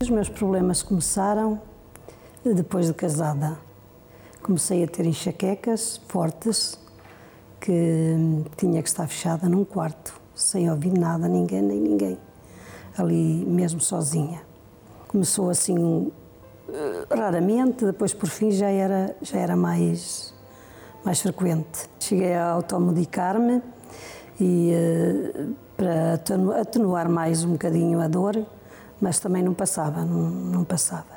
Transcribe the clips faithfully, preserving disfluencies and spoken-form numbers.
Os meus problemas começaram depois de casada. Comecei a ter enxaquecas fortes, que tinha que estar fechada num quarto, sem ouvir nada, ninguém, nem ninguém, ali mesmo sozinha. Começou assim raramente, depois por fim já era, já era mais, mais frequente. Cheguei a automedicar-me e para atenuar mais um bocadinho a dor, mas também não passava, não, não passava.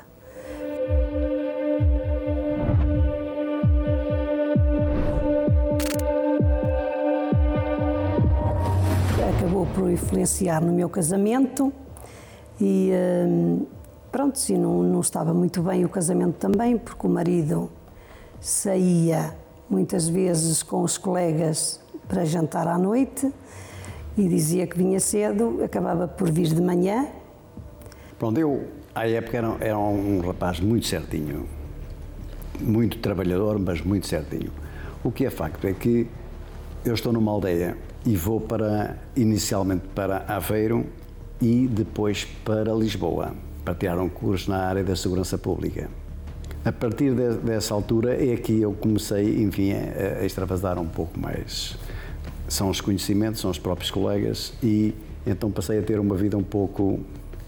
Acabou por influenciar no meu casamento e pronto, sim, não, não estava muito bem o casamento também, porque o marido saía muitas vezes com os colegas para jantar à noite e dizia que vinha cedo, acabava por vir de manhã. Pronto, eu, à época, era, era um rapaz muito certinho, muito trabalhador, mas muito certinho. O que é facto é que eu estou numa aldeia e vou para, inicialmente para Aveiro e depois para Lisboa, para tirar um curso na área da segurança pública. A partir de, dessa altura é que eu comecei, enfim, a, a extravasar um pouco mais. São os conhecimentos, são os próprios colegas e então passei a ter uma vida um pouco,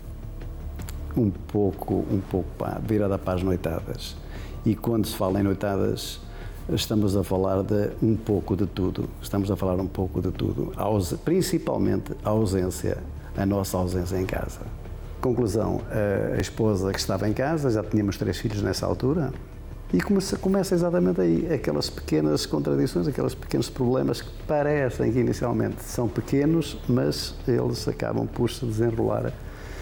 um pouco, um pouco pá, virada para as noitadas. E quando se fala em noitadas, estamos a falar de um pouco de tudo. Estamos a falar um pouco de tudo, a, principalmente a ausência, a nossa ausência em casa. Conclusão, a esposa que estava em casa, já tínhamos três filhos nessa altura, e começa, começa exatamente aí, aquelas pequenas contradições, aqueles pequenos problemas que parecem que inicialmente são pequenos, mas eles acabam por se desenrolar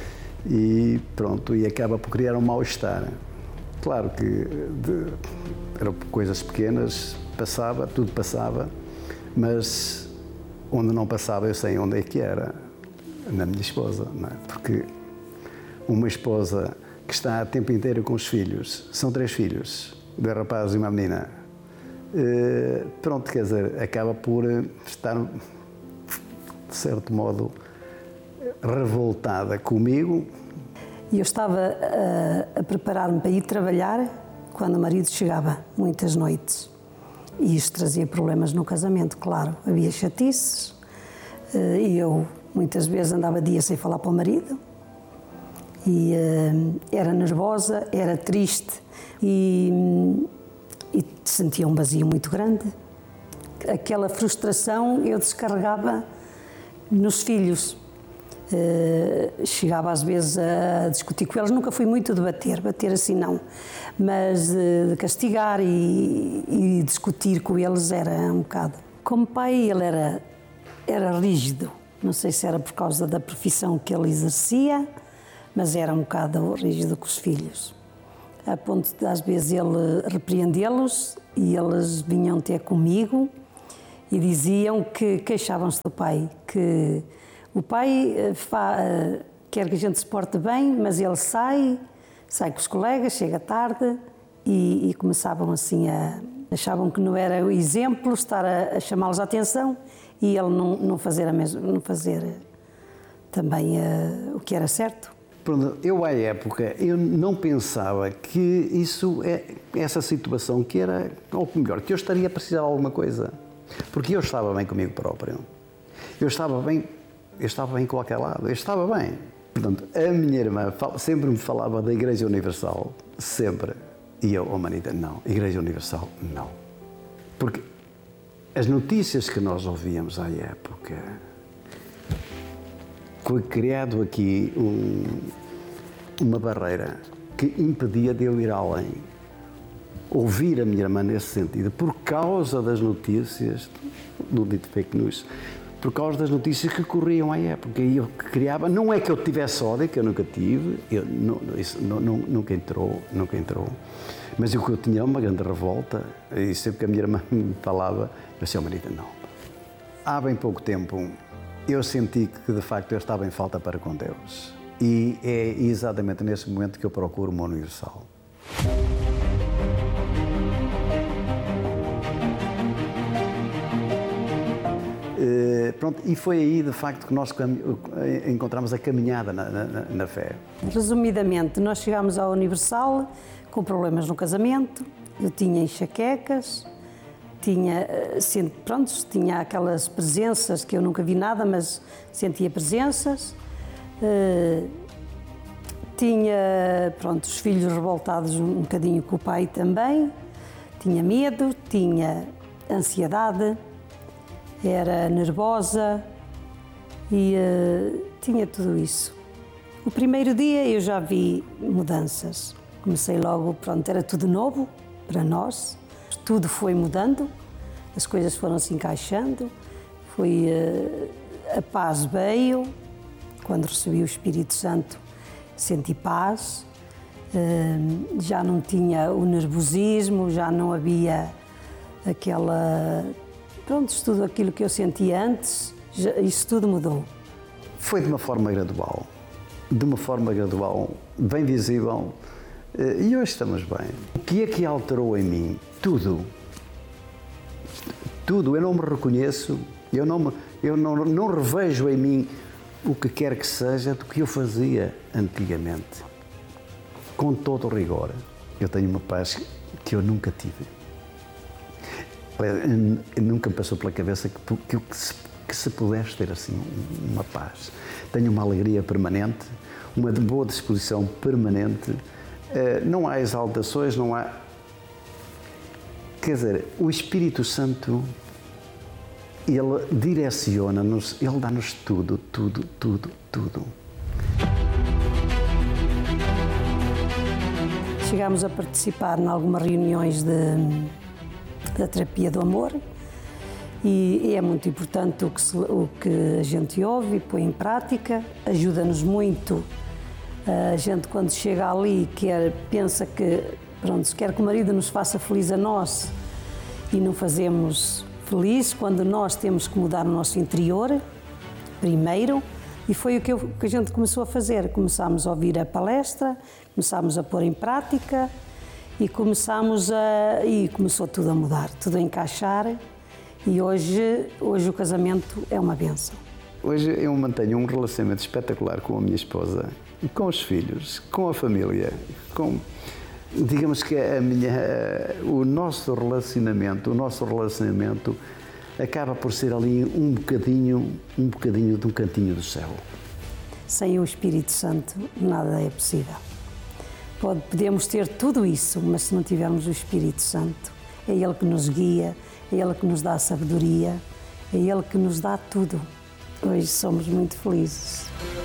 e pronto, e acaba por criar um mal-estar. Claro que de, eram coisas pequenas, passava, tudo passava, mas onde não passava eu sei onde é que era, na minha esposa, não é? Porque uma esposa que está o tempo inteiro com os filhos, são três filhos, dois rapazes e uma menina, e, pronto, quer dizer, acaba por estar, de certo modo, revoltada comigo. E eu estava a, a preparar-me para ir trabalhar quando o marido chegava, muitas noites. E isto trazia problemas no casamento, claro. Havia chatices e eu muitas vezes andava dias sem falar para o marido. E uh, era nervosa, era triste e, e sentia um vazio muito grande. Aquela frustração eu descarregava nos filhos. Uh, chegava às vezes a discutir com eles, nunca fui muito de bater, bater assim não, mas uh, de castigar e, e discutir com eles era um bocado. Como pai ele era, era rígido, não sei se era por causa da profissão que ele exercia, mas era um bocado rígido com os filhos, a ponto de às vezes ele repreendê-los e eles vinham ter comigo e diziam que queixavam-se do pai, que o pai fa, quer que a gente se porte bem, mas ele sai, sai com os colegas, chega tarde e, e começavam assim a... achavam que não era o exemplo estar a, a chamá-los a atenção e ele não, não fazer, a mesma, não fazer também uh, o que era certo. Eu, à época, eu não pensava que isso, é, essa situação, que era, ou melhor, que eu estaria a precisar de alguma coisa. Porque eu estava bem comigo próprio. Eu estava bem, eu estava bem em qualquer lado, eu estava bem. Portanto, a minha irmã sempre me falava da Igreja Universal, sempre. E eu, oh Manita, não, Igreja Universal, não. Porque as notícias que nós ouvíamos à época, foi criado aqui um, uma barreira que impedia de eu ir além. Ouvir a minha irmã nesse sentido, por causa das notícias, no dito fake news, por causa das notícias que corriam à época. E eu criava, não é que eu tivesse ódio, que eu nunca tive, eu, não, isso não, não, nunca entrou, nunca entrou, mas o que eu tinha uma grande revolta, e sempre que a minha irmã me falava, eu disse, oh, Marita, não. Há bem pouco tempo, eu senti que, de facto, eu estava em falta para com Deus. E é exatamente nesse momento que eu procuro uma universal. Uh, pronto, e foi aí, de facto, que nós encontramos a caminhada na, na, na fé. Resumidamente, nós chegámos ao Universal com problemas no casamento, eu tinha enxaquecas, tinha, pronto, tinha aquelas presenças que eu nunca vi nada, mas sentia presenças. Uh, tinha, pronto, os filhos revoltados um bocadinho com o pai também. Tinha medo, tinha ansiedade, era nervosa e uh, tinha tudo isso. O primeiro dia eu já vi mudanças. Comecei logo, pronto, era tudo novo para nós. Tudo foi mudando, as coisas foram se encaixando. Foi, uh, a paz veio. Quando recebi o Espírito Santo, senti paz. Uh, já não tinha o nervosismo, já não havia aquela... Pronto, tudo aquilo que eu sentia antes, já, isso tudo mudou. Foi de uma forma gradual, de uma forma gradual, bem visível, uh, e hoje estamos bem. O que é que alterou em mim? Tudo. Tudo. Eu não me reconheço, eu não, me, eu não, não revejo em mim o que quer que seja do que eu fazia antigamente. Com todo o rigor, eu tenho uma paz que eu nunca tive. Nunca me passou pela cabeça que, que, que, se, que se pudesse ter assim uma paz. Tenho uma alegria permanente, uma boa disposição permanente, não há exaltações, não há... Quer dizer, o Espírito Santo, ele direciona-nos, ele dá-nos tudo, tudo, tudo, tudo. Chegámos a participar em algumas reuniões de, da terapia do amor e, e é muito importante o que, se, o que a gente ouve e põe em prática, ajuda-nos muito. A gente, quando chega ali, quer, pensa que, pronto, quer que o marido nos faça feliz a nós e não fazemos feliz, quando nós temos que mudar o nosso interior primeiro. E foi o que, eu, que a gente começou a fazer. Começámos a ouvir a palestra, começámos a pôr em prática e começámos a... e começou tudo a mudar, tudo a encaixar. E hoje, hoje o casamento é uma bênção. Hoje eu mantenho um relacionamento espetacular com a minha esposa, com os filhos, com a família, com... Digamos que a minha, o nosso relacionamento, o nosso relacionamento acaba por ser ali um bocadinho, um bocadinho de um cantinho do céu. Sem o Espírito Santo nada é possível. Pode, podemos ter tudo isso, mas se não tivermos o Espírito Santo, é Ele que nos guia, é Ele que nos dá a sabedoria, é Ele que nos dá tudo. Hoje somos muito felizes.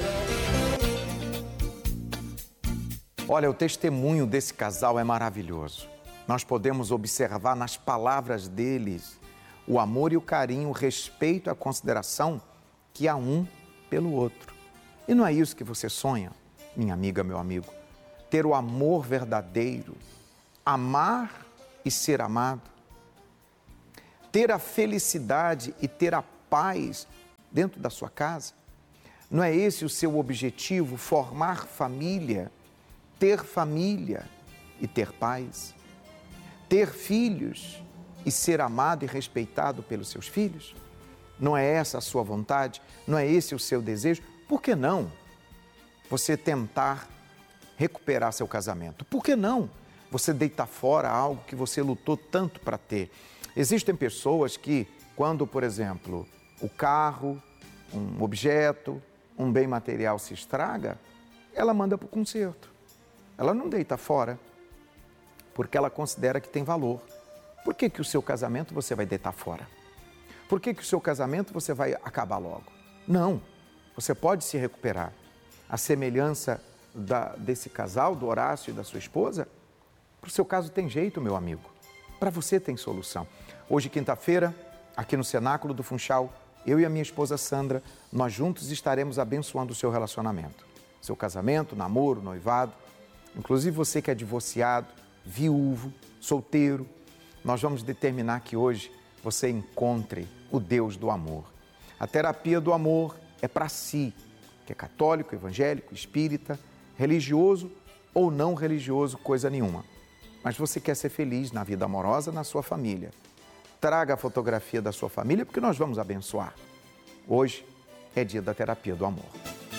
Olha, o testemunho desse casal é maravilhoso. Nós podemos observar nas palavras deles o amor e o carinho, o respeito e a consideração que há um pelo outro. E não é isso que você sonha, minha amiga, meu amigo? Ter o amor verdadeiro, amar e ser amado, ter a felicidade e ter a paz dentro da sua casa? Não é esse o seu objetivo, formar família, ter família e ter paz? Ter filhos e ser amado e respeitado pelos seus filhos? Não é essa a sua vontade? Não é esse o seu desejo? Por que não você tentar recuperar seu casamento? Por que não você deitar fora algo que você lutou tanto para ter? Existem pessoas que, quando, por exemplo, o carro, um objeto, um bem material se estraga, ela manda para o conserto. Ela não deita fora, porque ela considera que tem valor. Por que que o seu casamento você vai deitar fora? Por que que o seu casamento você vai acabar logo? Não, você pode se recuperar. A semelhança da, desse casal, do Horácio e da sua esposa, para o seu caso tem jeito, meu amigo. Para você tem solução. Hoje, quinta-feira, aqui no Cenáculo do Funchal, eu e a minha esposa Sandra, nós juntos estaremos abençoando o seu relacionamento. Seu casamento, namoro, noivado. Inclusive você que é divorciado, viúvo, solteiro, nós vamos determinar que hoje você encontre o Deus do amor. A terapia do amor é para si, que é católico, evangélico, espírita, religioso ou não religioso, coisa nenhuma. Mas você quer ser feliz na vida amorosa, na sua família. traga a fotografia da sua família, porque nós vamos abençoar. Hoje é dia da terapia do amor.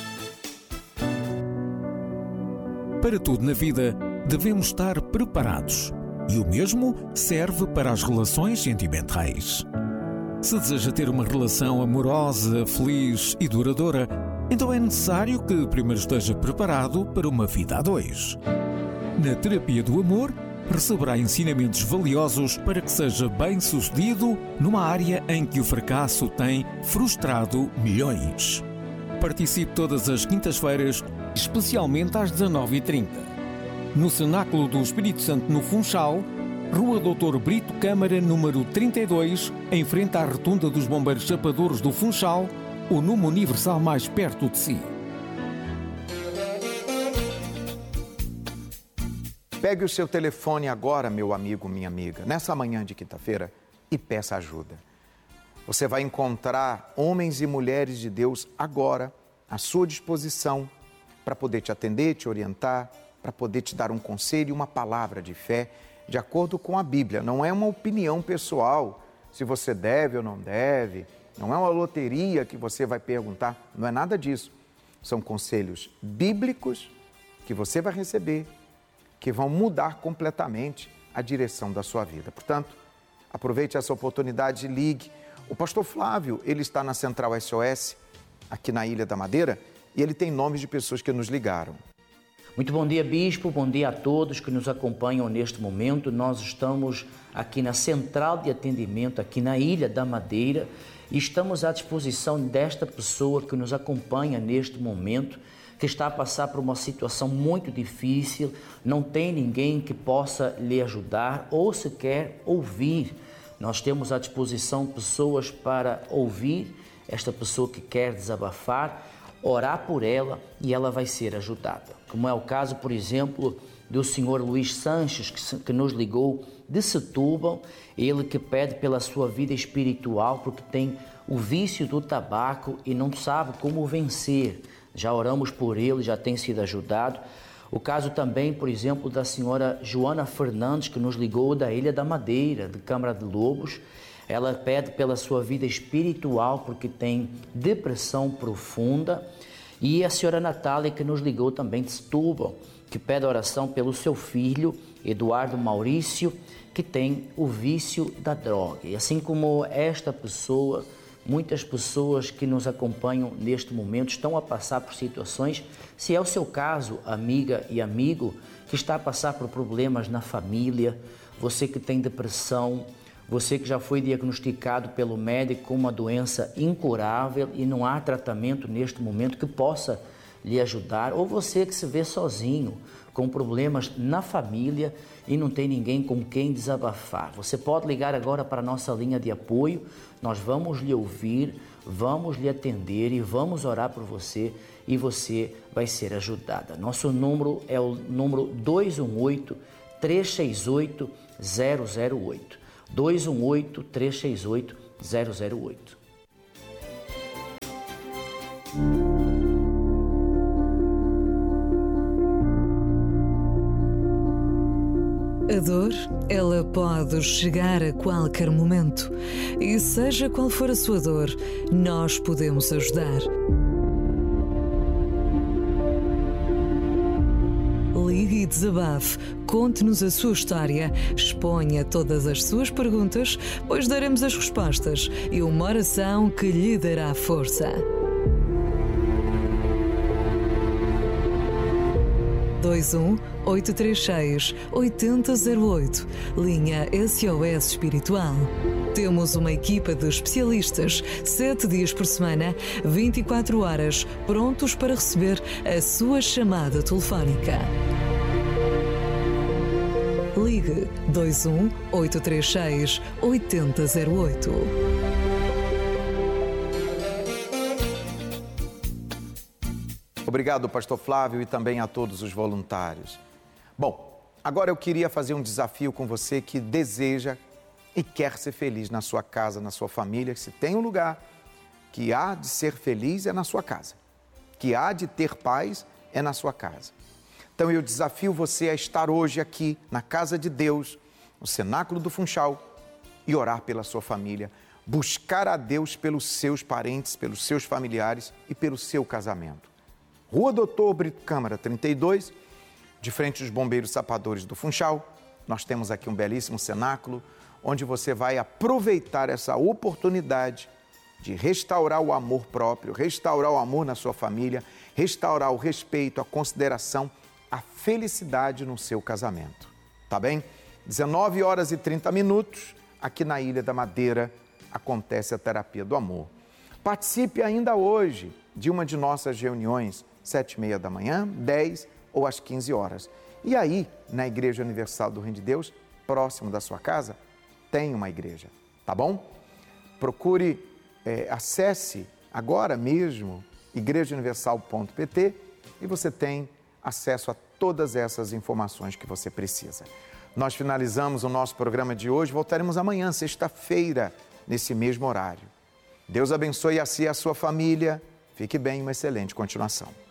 Para tudo na vida, devemos estar preparados. E o mesmo serve para as relações sentimentais. Se deseja ter uma relação amorosa, feliz e duradoura, então é necessário que primeiro esteja preparado para uma vida a dois. Na terapia do amor, receberá ensinamentos valiosos para que seja bem-sucedido numa área em que o fracasso tem frustrado milhões. Participe todas as quintas-feiras, especialmente às dezanove e trinta. No Cenáculo do Espírito Santo, no Funchal, Rua doutor Brito Câmara, número trinta e dois, em frente à Rotunda dos Bombeiros Chapadores do Funchal, ou numa Universal mais perto de si. Pegue o seu telefone agora, meu amigo, minha amiga, nessa manhã de quinta-feira e peça ajuda. Você vai encontrar homens e mulheres de Deus agora à sua disposição para poder te atender, te orientar, para poder te dar um conselho e uma palavra de fé de acordo com a Bíblia. Não é uma opinião pessoal, se você deve ou não deve, não é uma loteria que você vai perguntar, não é nada disso. São conselhos bíblicos que você vai receber, que vão mudar completamente a direção da sua vida. Portanto, aproveite essa oportunidade e ligue. O pastor Flávio, ele está na Central S O S, aqui na Ilha da Madeira, e ele tem nomes de pessoas que nos ligaram. Muito bom dia, Bispo, bom dia a todos que nos acompanham neste momento. Nós estamos aqui na Central de Atendimento, aqui na Ilha da Madeira, e estamos à disposição desta pessoa que nos acompanha neste momento, que está a passar por uma situação muito difícil, não tem ninguém que possa lhe ajudar ou sequer ouvir. Nós temos à disposição pessoas para ouvir esta pessoa que quer desabafar, orar por ela e ela vai ser ajudada. Como é o caso, por exemplo, do senhor Luiz Sanches, que, que nos ligou de Setúbal, ele que pede pela sua vida espiritual, porque tem o vício do tabaco e não sabe como vencer. Já oramos por ele, já tem sido ajudado. O caso também, por exemplo, da senhora Joana Fernandes, que nos ligou da Ilha da Madeira, de Câmara de Lobos. Ela pede pela sua vida espiritual, porque tem depressão profunda. E a senhora Natália, que nos ligou também de Setúbal, que pede oração pelo seu filho, Eduardo Maurício, que tem o vício da droga. E assim como esta pessoa, muitas pessoas que nos acompanham neste momento estão a passar por situações, se é o seu caso, amiga e amigo, que está a passar por problemas na família, você que tem depressão, você que já foi diagnosticado pelo médico com uma doença incurável e não há tratamento neste momento que possa lhe ajudar, ou você que se vê sozinho, com problemas na família e não tem ninguém com quem desabafar. Você pode ligar agora para a nossa linha de apoio, nós vamos lhe ouvir, vamos lhe atender e vamos orar por você e você vai ser ajudada. Nosso número é o número dois um oito, três seis oito, zero zero oito. dois um oito, três seis oito, zero zero oito. A dor, ela pode chegar a qualquer momento. E seja qual for a sua dor, nós podemos ajudar. Ligue e desabafe, conte-nos a sua história, exponha todas as suas perguntas, pois daremos as respostas e uma oração que lhe dará força. dois um oito três seis, oito zero zero oito, linha S O S Espiritual. Temos uma equipa de especialistas, sete dias por semana, vinte e quatro horas, prontos para receber a sua chamada telefónica. Ligue dois um oito três seis, oito zero oito. Obrigado, pastor Flávio, e também a todos os voluntários. Bom, agora eu queria fazer um desafio com você que deseja e quer ser feliz na sua casa, na sua família. Se tem um lugar que há de ser feliz, é na sua casa. Que há de ter paz, é na sua casa. Então eu desafio você a estar hoje aqui na casa de Deus, no Cenáculo do Funchal, e orar pela sua família, buscar a Deus pelos seus parentes, pelos seus familiares e pelo seu casamento. Rua Doutor Brito Câmara, trinta e dois, de frente aos Bombeiros Sapadores do Funchal. Nós temos aqui um belíssimo cenáculo, onde você vai aproveitar essa oportunidade de restaurar o amor próprio, restaurar o amor na sua família, restaurar o respeito, a consideração, a felicidade no seu casamento. Tá bem? dezenove horas e trinta minutos, aqui na Ilha da Madeira, acontece a terapia do amor. Participe ainda hoje de uma de nossas reuniões, sete e meia da manhã, dez ou às quinze horas. E aí, na Igreja Universal do Reino de Deus, próximo da sua casa, tem uma igreja, tá bom? Procure, é, acesse agora mesmo igreja universal ponto p t e você tem acesso a todas essas informações que você precisa. Nós finalizamos o nosso programa de hoje, voltaremos amanhã, sexta-feira, nesse mesmo horário. Deus abençoe a si e a sua família. Fique bem, uma excelente continuação.